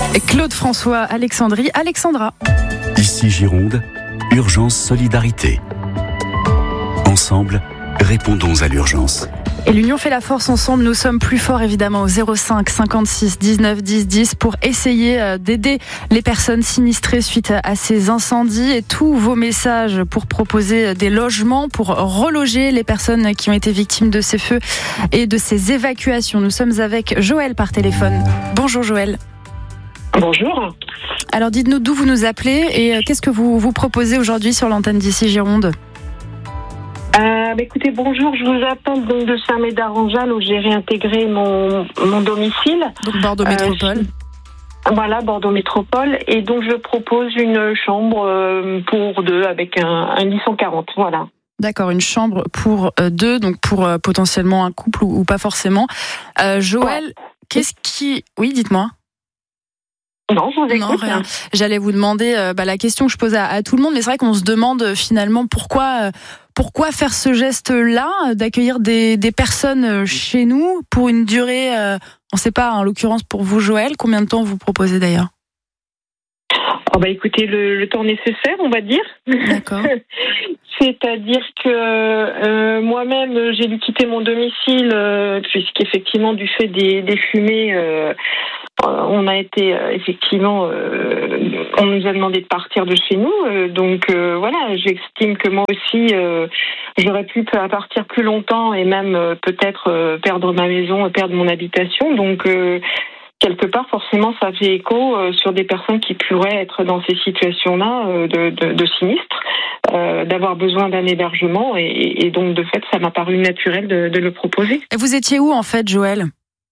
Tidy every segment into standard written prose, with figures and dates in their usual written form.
Claude François Alexandrie, Alexandra. Ici Gironde, urgence solidarité. Ensemble, répondons à l'urgence. Et l'union fait la force, ensemble nous sommes plus forts évidemment au 05 56 19 10 10 pour essayer d'aider les personnes sinistrées suite à ces incendies, et tous vos messages pour proposer des logements, pour reloger les personnes qui ont été victimes de ces feux et de ces évacuations. Nous sommes avec Joël par téléphone. Bonjour Joël. Bonjour. Alors dites-nous d'où vous nous appelez et qu'est-ce que vous proposez aujourd'hui sur l'antenne d'Ici Gironde. Écoutez, bonjour, je vous appelle donc de Saint-Médard-en-Jalles où j'ai réintégré mon domicile. Donc Bordeaux Métropole. Voilà, Bordeaux Métropole. Et donc je propose une chambre pour deux avec un lit 140, voilà. D'accord, une chambre pour deux, donc pour potentiellement un couple ou pas forcément. Joël, ouais. Qu'est-ce qui... Oui, dites-moi. Non, je vous écoute. Non, rien. J'allais vous demander la question que je pose à tout le monde, mais c'est vrai qu'on se demande finalement pourquoi faire ce geste-là, d'accueillir des personnes chez nous pour une durée, on ne sait pas, en l'occurrence pour vous Joël, combien de temps vous proposez d'ailleurs ? Écoutez, le temps nécessaire, on va dire. D'accord. C'est-à-dire que moi-même, j'ai dû quitter mon domicile puisqu'effectivement, du fait des fumées, on a été effectivement, on nous a demandé de partir de chez nous. Donc voilà, j'estime que moi aussi, j'aurais pu partir plus longtemps et même peut-être perdre ma maison, perdre mon habitation. Donc quelque part, forcément, ça fait écho sur des personnes qui pourraient être dans ces situations-là de sinistre, d'avoir besoin d'un hébergement. Et donc, de fait, ça m'a paru naturel de le proposer. Et vous étiez où, en fait, Joël ?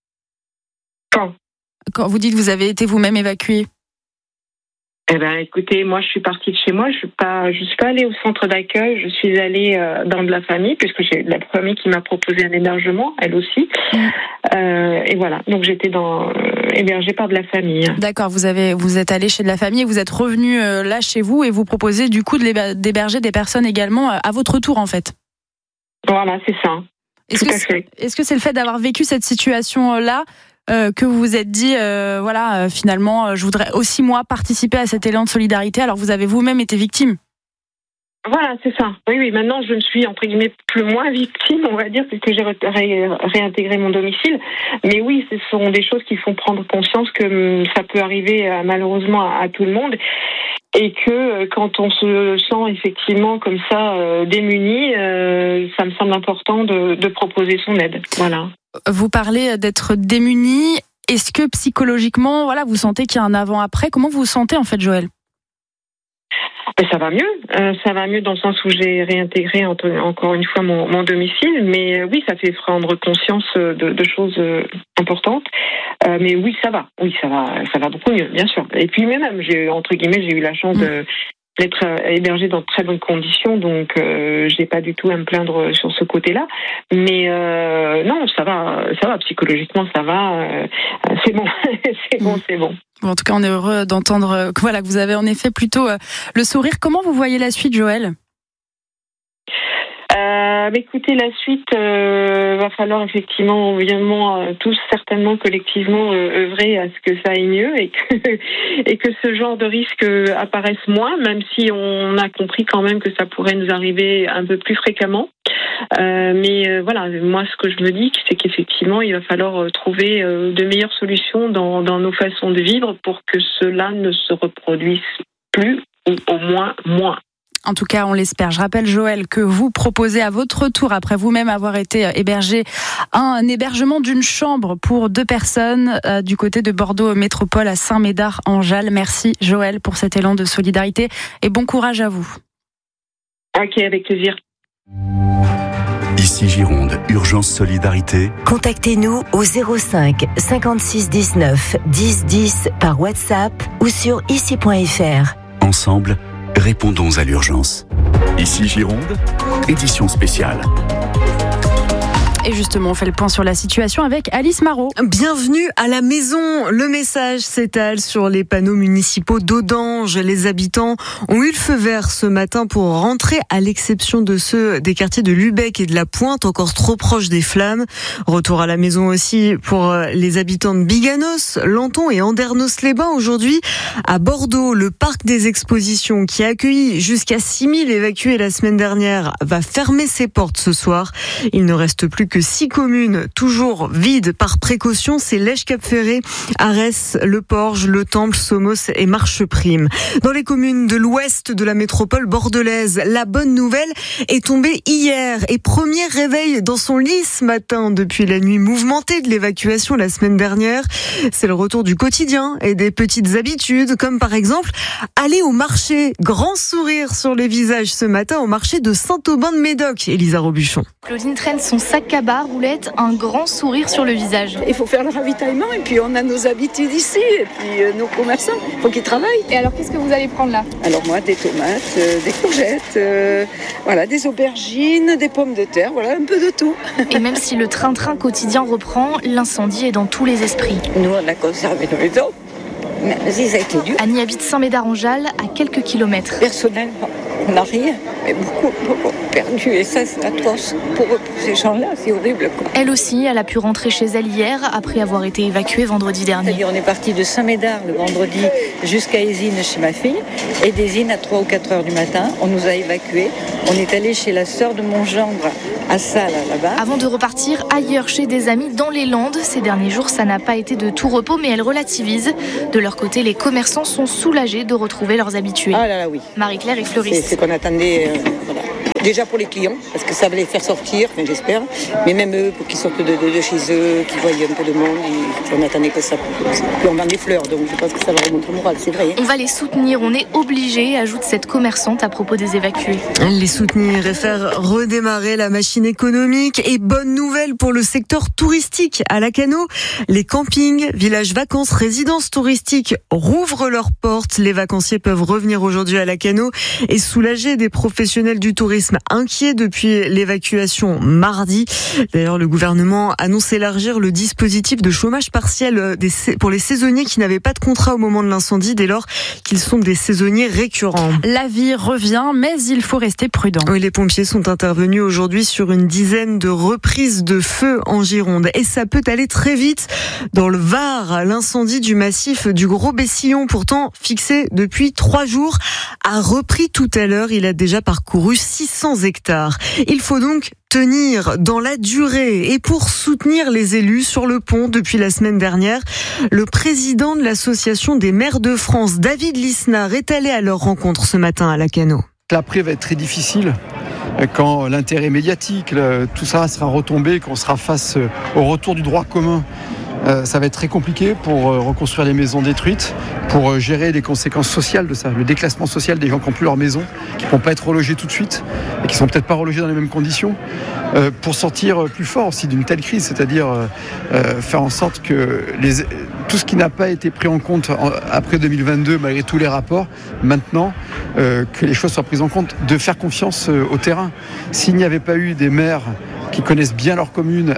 Quand vous dites que vous avez été vous-même évacuée ? Écoutez, moi, je suis partie de chez moi. Je suis pas allée au centre d'accueil. Je suis allée dans de la famille, puisque j'ai de la famille qui m'a proposé un hébergement, elle aussi. Et voilà. Donc, j'étais hébergée par de la famille. D'accord. Vous êtes allée chez de la famille et vous êtes revenue là chez vous et vous proposez du coup d'héberger des personnes également à votre tour, en fait. Voilà, c'est ça. Est-ce que c'est le fait d'avoir vécu cette situation-là que vous vous êtes dit, finalement, je voudrais aussi, moi, participer à cet élan de solidarité, alors vous avez vous-même été victime ? Voilà, c'est ça. Oui, maintenant, je ne suis, entre guillemets, plus moins victime, on va dire, puisque j'ai réintégré mon domicile. Mais oui, ce sont des choses qui font prendre conscience que ça peut arriver, malheureusement, à tout le monde. Et que quand on se sent effectivement comme ça démuni, ça me semble important de proposer son aide. Voilà. Vous parlez d'être démuni. Est-ce que psychologiquement, vous sentez qu'il y a un avant-après ? Comment vous vous sentez en fait, Joël ? Ça va mieux. Ça va mieux dans le sens où j'ai réintégré encore une fois mon domicile. Mais oui, ça fait prendre conscience de choses importantes. Mais oui, ça va. Oui, ça va beaucoup mieux, bien sûr. Et puis même, j'ai eu la chance d'être hébergée dans de très bonnes conditions, donc j'ai pas du tout à me plaindre sur ce côté-là. Mais non, ça va psychologiquement, ça va. C'est bon, c'est bon. Bon, en tout cas, on est heureux d'entendre que vous avez en effet plutôt le sourire. Comment vous voyez la suite, Joël ? Écoutez, la suite, va falloir effectivement, évidemment, tous certainement collectivement œuvrer à ce que ça aille mieux et que ce genre de risque apparaisse moins, même si on a compris quand même que ça pourrait nous arriver un peu plus fréquemment. Mais voilà, moi ce que je me dis, c'est qu'effectivement il va falloir trouver de meilleures solutions dans nos façons de vivre pour que cela ne se reproduise plus ou au moins moins. En tout cas, on l'espère. Je rappelle, Joël, que vous proposez à votre tour, après vous-même avoir été hébergé, un hébergement d'une chambre pour deux personnes du côté de Bordeaux Métropole à Saint-Médard-en-Jalles. Merci, Joël, pour cet élan de solidarité et bon courage à vous. Ok, avec plaisir. Ici Gironde, urgence solidarité. Contactez-nous au 05 56 19 10 10 par WhatsApp ou sur ici.fr. Ensemble, répondons à l'urgence. Ici Gironde, édition spéciale. Et justement, on fait le point sur la situation avec Alice Marot. Bienvenue à la maison. Le message s'étale sur les panneaux municipaux d'Audange. Les habitants ont eu le feu vert ce matin pour rentrer, à l'exception de ceux des quartiers de Lubeck et de la Pointe, encore trop proches des flammes. Retour à la maison aussi pour les habitants de Biganos, Lanton et Andernos-les-Bains. Aujourd'hui, à Bordeaux, le parc des expositions qui a accueilli jusqu'à 6000 évacués la semaine dernière va fermer ses portes ce soir. Il ne reste plus que 6 communes toujours vides par précaution. C'est Lège-Cap-Ferré, Arès, Le Porge, Le Temple, Somos et Marcheprime. Dans les communes de l'ouest de la métropole bordelaise, la bonne nouvelle est tombée hier. Et premier réveil dans son lit ce matin depuis la nuit mouvementée de l'évacuation la semaine dernière. C'est le retour du quotidien et des petites habitudes, comme par exemple aller au marché. Grand sourire sur les visages ce matin au marché de Saint-Aubin-de-Médoc. Elisa Robuchon. Claudine traîne son sac cabas, roulette, un grand sourire sur le visage. Il faut faire le ravitaillement et puis on a nos habitudes ici et puis nos commerçants, il faut qu'ils travaillent. Et alors qu'est-ce que vous allez prendre là ? Alors moi des tomates, des courgettes, voilà, des aubergines, des pommes de terre, voilà un peu de tout. Et même si le train-train quotidien reprend, l'incendie est dans tous les esprits. Nous on a conservé nos maisons, mais ça a été dur. Annie habite Saint-Médard-en-Jalles, à quelques kilomètres. Personnellement, on n'a rien, mais beaucoup perdu et ça c'est atroce. Pour ces gens-là, c'est horrible. Elle aussi, elle a pu rentrer chez elle hier après avoir été évacuée vendredi dernier. C'est-à-dire on est parti de Saint-Médard le vendredi jusqu'à Ésine chez ma fille et d'Ésine à 3 ou 4 heures du matin, on nous a évacués. On est allé chez la sœur de mon gendre à Salles là-bas. Avant de repartir ailleurs chez des amis dans les Landes. Ces derniers jours, ça n'a pas été de tout repos, mais elle relativise. De leur côté, les commerçants sont soulagés de retrouver leurs habitués. Ah là là, oui. Marie-Claire est fleuriste. C'est qu'on attendait, voilà. Déjà pour les clients, parce que ça va les faire sortir, enfin, j'espère, mais même eux, pour qu'ils sortent de chez eux, qu'ils voient un peu de monde, on attendait que ça. Puis on vend des fleurs, donc je pense que ça leur remonte le moral, c'est vrai. On va les soutenir, on est obligés, ajoute cette commerçante à propos des évacués. Les soutenir et faire redémarrer la machine économique. Et bonne nouvelle pour le secteur touristique à Lacanau. Les campings, villages vacances, résidences touristiques rouvrent leurs portes. Les vacanciers peuvent revenir aujourd'hui à Lacanau et soulager des professionnels du tourisme inquiets depuis l'évacuation mardi. D'ailleurs, le gouvernement annonce élargir le dispositif de chômage partiel pour les saisonniers qui n'avaient pas de contrat au moment de l'incendie, dès lors qu'ils sont des saisonniers récurrents. La vie revient, mais il faut rester prudent. Oui, les pompiers sont intervenus aujourd'hui sur une dizaine de reprises de feu en Gironde. Et ça peut aller très vite. Dans le Var, l'incendie du massif du Gros Bessillon, pourtant fixé depuis 3 jours, a repris tout à l'heure. Il a déjà parcouru 600 hectares. Il faut donc tenir dans la durée. Et pour soutenir les élus sur le pont depuis la semaine dernière, le président de l'association des maires de France, David Lisnard, est allé à leur rencontre ce matin à Lacanau. L'après va être très difficile quand l'intérêt médiatique, tout ça sera retombé, qu'on sera face au retour du droit commun. Ça va être très compliqué pour reconstruire les maisons détruites, pour gérer les conséquences sociales de ça, le déclassement social des gens qui n'ont plus leur maison, qui ne vont pas être relogés tout de suite et qui ne sont peut-être pas relogés dans les mêmes conditions, pour sortir plus fort aussi d'une telle crise, c'est-à-dire faire en sorte que tout ce qui n'a pas été pris en compte après 2022, malgré tous les rapports, maintenant, que les choses soient prises en compte, de faire confiance au terrain. S'il n'y avait pas eu des maires qui connaissent bien leur commune,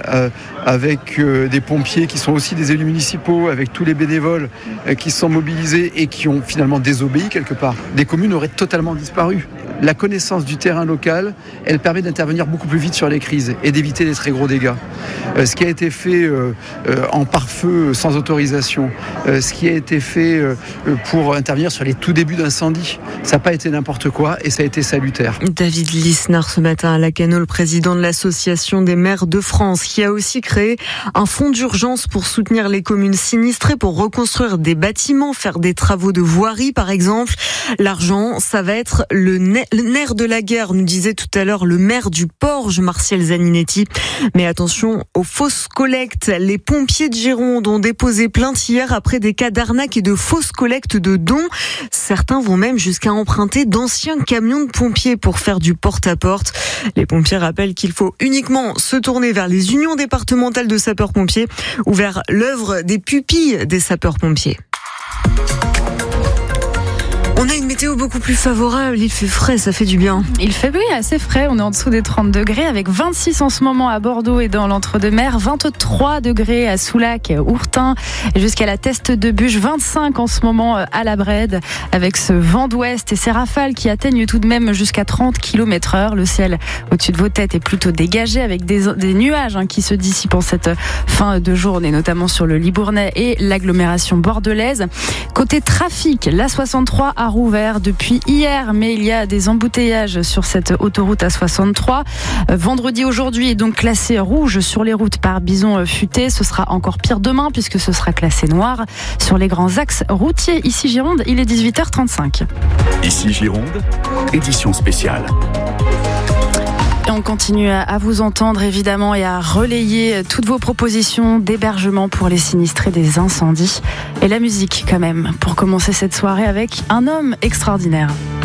avec des pompiers qui sont aussi des élus municipaux, avec tous les bénévoles qui se sont mobilisés et qui ont finalement désobéi quelque part, des communes auraient totalement disparu. La connaissance du terrain local, elle permet d'intervenir beaucoup plus vite sur les crises et d'éviter des très gros dégâts. Ce qui a été fait en pare-feu sans autorisation, ce qui a été fait pour intervenir sur les tout débuts d'incendie, ça n'a pas été n'importe quoi et ça a été salutaire. David Lisnard ce matin à Lacanau, le président de l'association des maires de France, qui a aussi créé un fonds d'urgence pour soutenir les communes sinistrées, pour reconstruire des bâtiments, faire des travaux de voirie par exemple. L'argent, ça va être le nerf de la guerre, nous disait tout à l'heure le maire du Porge, Martial Zaninetti. Mais attention aux fausses collectes. Les pompiers de Gironde ont déposé plainte hier après des cas d'arnaque et de fausses collectes de dons. Certains vont même jusqu'à emprunter d'anciens camions de pompiers pour faire du porte-à-porte. Les pompiers rappellent qu'il faut uniquement se tourner vers les unions départementales de sapeurs-pompiers ou vers l'œuvre des pupilles des sapeurs-pompiers. On a une météo beaucoup plus favorable, il fait frais, ça fait du bien. Il fait assez frais, on est en dessous des 30 degrés avec 26 en ce moment à Bordeaux et dans l'Entre-deux-Mers, 23 degrés à Soulac, Ourtin et jusqu'à la Teste de Buch, 25 en ce moment à la Brède avec ce vent d'ouest et ces rafales qui atteignent tout de même jusqu'à 30 km/h. Le ciel au-dessus de vos têtes est plutôt dégagé avec des nuages qui se dissipent en cette fin de journée, notamment sur le Libournais et l'agglomération bordelaise. Côté trafic, la 63 a rouvert depuis hier, mais il y a des embouteillages sur cette autoroute A63. Vendredi aujourd'hui est donc classé rouge sur les routes par bison futé. Ce sera encore pire demain puisque ce sera classé noir sur les grands axes routiers. Ici Gironde, il est 18h35. Ici Gironde, édition spéciale. Et on continue à vous entendre évidemment et à relayer toutes vos propositions d'hébergement pour les sinistrés des incendies. Et la musique quand même, pour commencer cette soirée avec un homme extraordinaire.